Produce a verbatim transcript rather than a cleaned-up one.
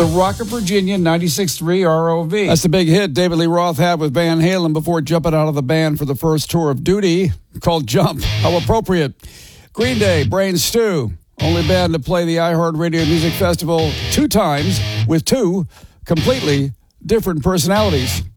The Rock of Virginia ninety-six point three R O V. That's the big hit David Lee Roth had with Van Halen before jumping out of the band for the first tour of duty, called Jump. How appropriate. Green Day, Brain Stew. Only band to play the iHeartRadio Music Festival two times with two completely different personalities.